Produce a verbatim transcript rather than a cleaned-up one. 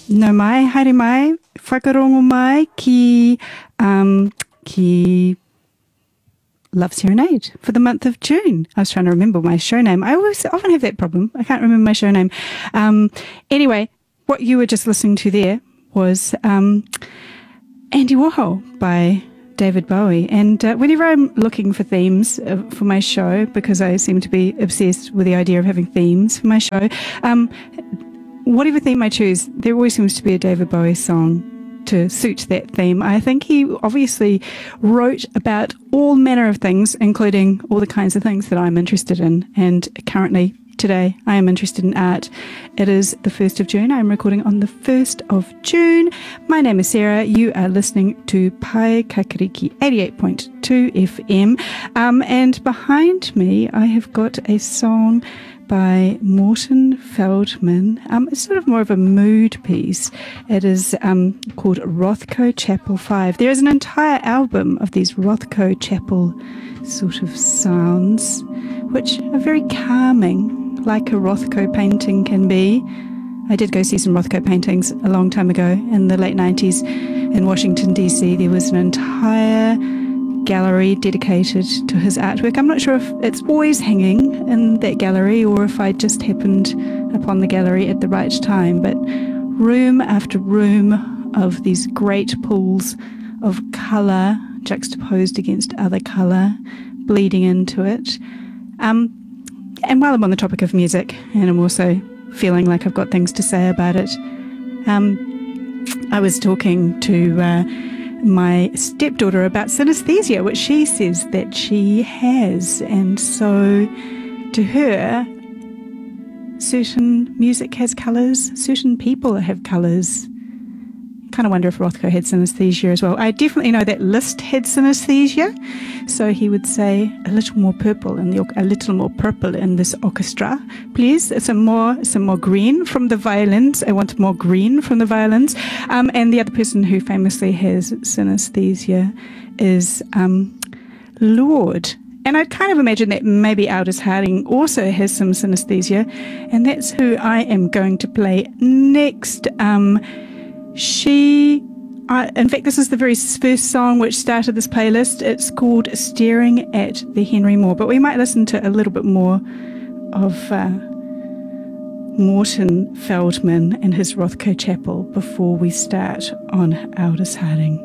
no mai, haere mai, whakarongo mai ki, um, ki Love Serenade for the month of June. I was trying to remember my show name. I always often have that problem. I can't remember my show name. Um, anyway, what you were just listening to there was um, Andy Warhol by David Bowie. And uh, whenever I'm looking for themes uh, for my show, because I seem to be obsessed with the idea of having themes for my show, um, whatever theme I choose, there always seems to be a David Bowie song to suit that theme. I think he obviously wrote about all manner of things, including all the kinds of things that I'm interested in. And currently, today, I am interested in art. It is the first of June. I'm recording on the first of June. My name is Sarah. You are listening to Pai Kakariki eighty-eight point two F M. Um, and behind me, I have got a song by Morton Feldman. Um, it's sort of more of a mood piece. It is um, called Rothko Chapel five. There is an entire album of these Rothko Chapel sort of sounds, which are very calming, like a Rothko painting can be. I did go see some Rothko paintings a long time ago in the late nineties in Washington, D C. There was an entire gallery dedicated to his artwork. I'm not sure if it's always hanging in that gallery or if I just happened upon the gallery at the right time, but room after room of these great pools of colour juxtaposed against other colour bleeding into it. Um, and while I'm on the topic of music, and I'm also feeling like I've got things to say about it, um, I was talking to uh, my stepdaughter about synesthesia, which she says that she has. And so to her, certain music has colours, certain people have colours. Kind of wonder if Rothko had synesthesia as well. I definitely know that Liszt had synesthesia, so he would say a little more purple in the a little more purple in this orchestra, please. Some more, some more green from the violins. I want more green from the violins. Um, and the other person who famously has synesthesia is um, Lorde. And I kind of imagine that maybe Aldous Harding also has some synesthesia, and that's who I am going to play next. Um, She, uh, in fact, this is the very first song which started this playlist. It's called Staring at the Henry Moore, but we might listen to a little bit more of uh, Morton Feldman and his Rothko Chapel before we start on Aldous Harding.